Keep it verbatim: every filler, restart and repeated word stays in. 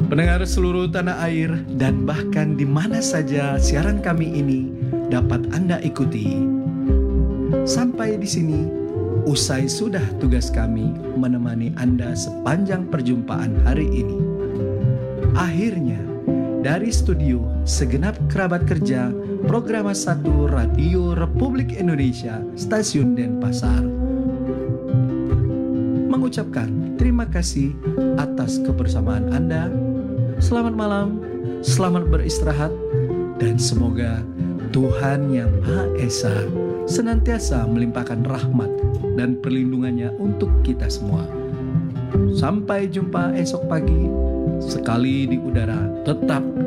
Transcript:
Pendengar seluruh tanah air dan bahkan di mana saja siaran kami ini dapat Anda ikuti. Sampai di sini, usai sudah tugas kami menemani Anda sepanjang perjumpaan hari ini. Akhirnya, dari studio segenap kerabat kerja Programa satu Radio Republik Indonesia Stasiun Denpasar mengucapkan terima kasih atas kebersamaan Anda. Selamat malam, selamat beristirahat, dan semoga Tuhan Yang Maha Esa senantiasa melimpahkan rahmat dan perlindungannya untuk kita semua. Sampai jumpa esok pagi, sekali di udara, tetap